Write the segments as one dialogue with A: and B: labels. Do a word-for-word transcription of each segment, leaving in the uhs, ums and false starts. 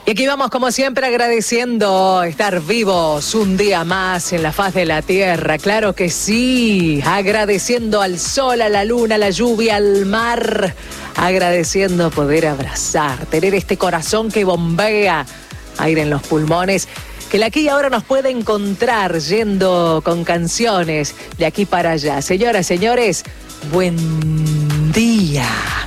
A: Y aquí vamos como siempre agradeciendo estar vivos un día más en la faz de la tierra, claro que sí, agradeciendo al sol, a la luna, a la lluvia, al mar, agradeciendo poder abrazar, tener este corazón que bombea aire en los pulmones, que la aquí y ahora nos puede encontrar yendo con canciones de aquí para allá. Señoras, señores, buen día.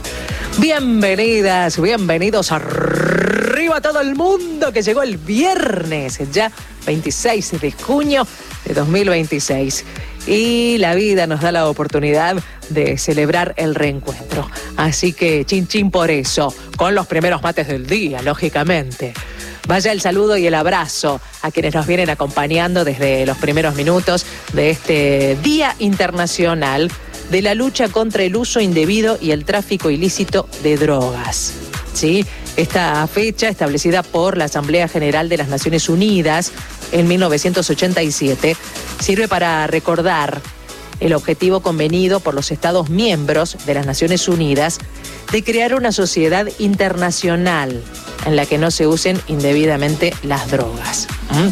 A: Bienvenidas, bienvenidos arriba a todo el mundo que llegó el viernes, ya veintiséis de junio de dos mil veintiséis. Y la vida nos da la oportunidad de celebrar el reencuentro. Así que chin chin por eso, con los primeros mates del día, lógicamente. Vaya el saludo y el abrazo a quienes nos vienen acompañando desde los primeros minutos de este Día Internacional de la lucha contra el uso indebido y el tráfico ilícito de drogas. ¿Sí? Esta fecha, establecida por la Asamblea General de las Naciones Unidas en mil novecientos ochenta y siete, sirve para recordar el objetivo convenido por los Estados miembros de las Naciones Unidas de crear una sociedad internacional en la que no se usen indebidamente las drogas. ¿Mm?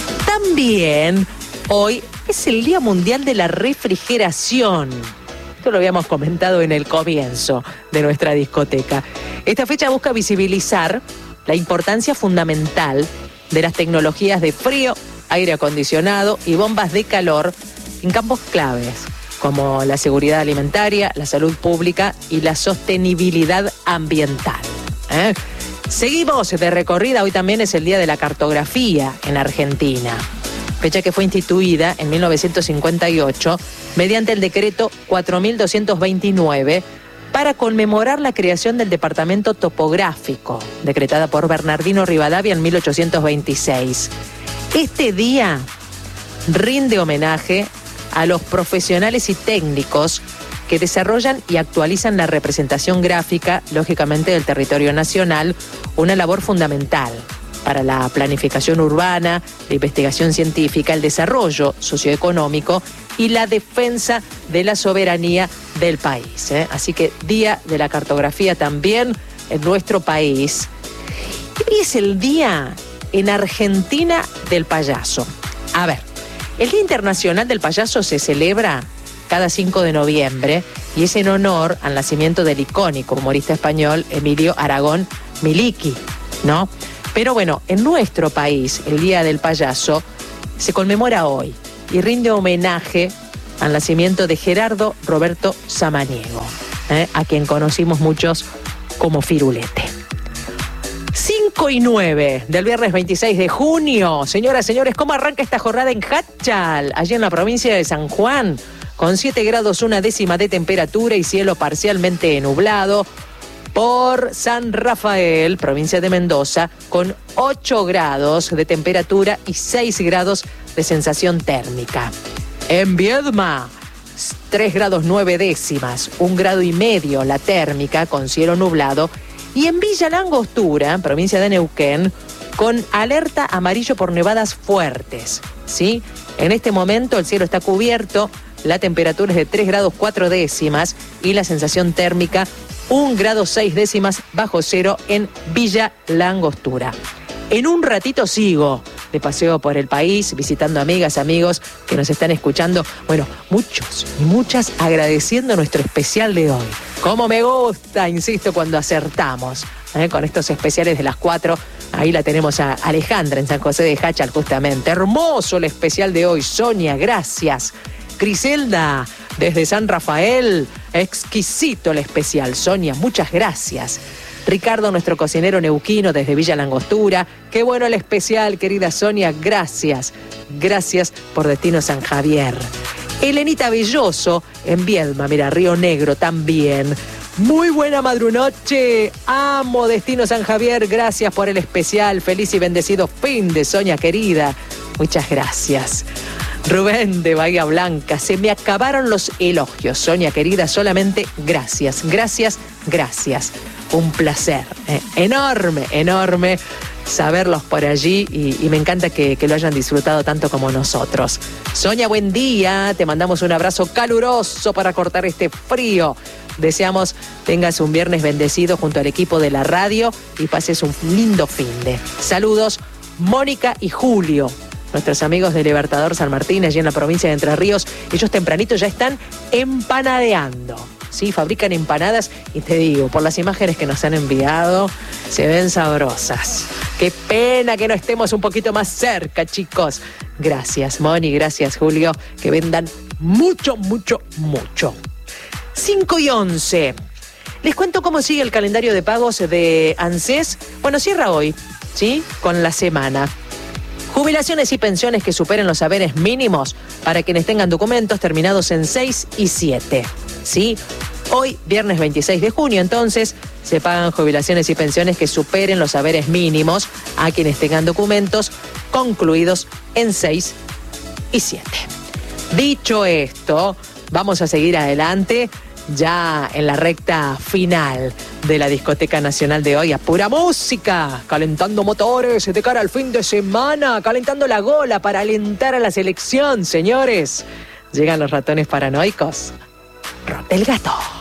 A: También hoy es el Día Mundial de la Refrigeración. Esto lo habíamos comentado en el comienzo de nuestra discoteca. Esta fecha busca visibilizar la importancia fundamental de las tecnologías de frío, aire acondicionado y bombas de calor en campos claves, como la seguridad alimentaria, la salud pública y la sostenibilidad ambiental. ¿Eh? Seguimos de recorrida, hoy también es el Día de la Cartografía en Argentina, fecha que fue instituida en mil novecientos cincuenta y ocho mediante el decreto cuatro mil doscientos veintinueve para conmemorar la creación del Departamento Topográfico, decretada por Bernardino Rivadavia en mil ochocientos veintiséis. Este día rinde homenaje a los profesionales y técnicos que desarrollan y actualizan la representación gráfica, lógicamente, del territorio nacional, una labor fundamental para la planificación urbana, la investigación científica, el desarrollo socioeconómico y la defensa de la soberanía del país. ¿eh? Así que Día de la Cartografía también en nuestro país. Y es el Día en Argentina del Payaso. A ver, el Día Internacional del Payaso se celebra cada cinco de noviembre y es en honor al nacimiento del icónico humorista español Emilio Aragón Miliki, ¿no? Pero bueno, en nuestro país el Día del Payaso se conmemora hoy y rinde homenaje al nacimiento de Gerardo Roberto Samaniego, ¿eh? a quien conocimos muchos como Firulete. cinco y nueve del viernes veintiséis de junio. Señoras, señores, ¿cómo arranca esta jornada en Hachal, allí en la provincia de San Juan? Con siete grados una décima de temperatura y cielo parcialmente nublado. Por San Rafael, provincia de Mendoza, con ocho grados de temperatura y seis grados de sensación térmica. En Viedma, tres grados nueve décimas, un grado y medio la térmica con cielo nublado. Y en Villa Langostura, provincia de Neuquén, con alerta amarillo por nevadas fuertes, ¿sí? En este momento el cielo está cubierto, la temperatura es de tres grados cuatro décimas y la sensación térmica un grado seis décimas bajo cero en Villa Langostura. En un ratito sigo de paseo por el país, visitando amigas, amigos que nos están escuchando. Bueno, muchos y muchas agradeciendo nuestro especial de hoy. Como me gusta, insisto, cuando acertamos, ¿eh? con estos especiales de las cuatro. Ahí la tenemos a Alejandra en San José de Hachal, justamente. Hermoso el especial de hoy. Sonia, gracias. Griselda, desde San Rafael, exquisito el especial. Sonia, muchas gracias. Ricardo, nuestro cocinero neuquino desde Villa Langostura. Qué bueno el especial, querida Sonia, gracias. Gracias por Destino San Javier. Elenita Belloso en Viedma, mira, Río Negro también. Muy buena madrunoche. Amo Destino San Javier, gracias por el especial. Feliz y bendecido fin de Sonia querida. Muchas gracias. Rubén de Bahía Blanca, se me acabaron los elogios, Sonia querida, solamente gracias, gracias, gracias. Un placer, eh, enorme, enorme saberlos por allí y, y me encanta que, que lo hayan disfrutado tanto como nosotros. Sonia, buen día, te mandamos un abrazo caluroso para cortar este frío. deseamos tengas un viernes bendecido junto al equipo de la radio y pases un lindo finde. Saludos, Mónica y Julio, nuestros amigos de Libertador San Martín, allí en la provincia de Entre Ríos. Ellos tempranito ya están empanadeando. Sí, fabrican empanadas y te digo, por las imágenes que nos han enviado, se ven sabrosas. Qué pena que no estemos un poquito más cerca, chicos. Gracias, Moni, gracias, Julio. Que vendan mucho, mucho, mucho. cinco y once. Les cuento cómo sigue el calendario de pagos de ANSES. Bueno, cierra hoy, ¿sí? Con la semana. Jubilaciones y pensiones que superen los haberes mínimos para quienes tengan documentos terminados en seis y siete. ¿Sí? Hoy, viernes veintiséis de junio, entonces, se pagan jubilaciones y pensiones que superen los haberes mínimos a quienes tengan documentos concluidos en seis y siete. Dicho esto, vamos a seguir adelante ya en la recta final de la Discoteca Nacional de hoy. A pura música, calentando motores de cara al fin de semana, calentando la gola para alentar a la selección, señores. Llegan los ratones paranoicos. Rote el gato.